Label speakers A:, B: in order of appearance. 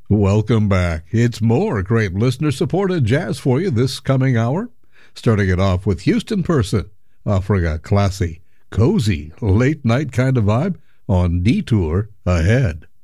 A: Welcome back. It's more great listener-supported jazz for you this coming hour. Starting it off with Houston Person, offering a classy, cozy, late-night kind of vibe on Detour Ahead.